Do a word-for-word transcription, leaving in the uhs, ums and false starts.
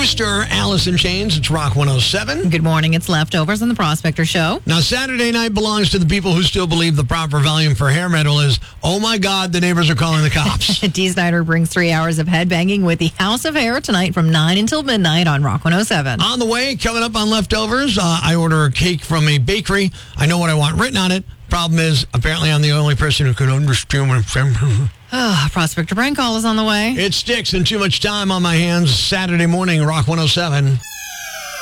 Mister Alice in Chains. It's Rock one oh seven. Good morning. It's Leftovers on the Prospector Show. Now, Saturday night belongs to the people who still believe the proper volume for hair metal is, oh my God, the neighbors are calling the cops. Dee Snider brings three hours of headbanging with the House of Hair tonight from nine until midnight on Rock one oh seven. On the way, coming up on Leftovers, uh, I order a cake from a bakery. I know what I want written on it. Problem is, apparently I'm the only person who can understand what I'm saying. Oh, Prospector prank call is on the way. It sticks and too much time on my hands. Saturday morning, Rock one oh seven.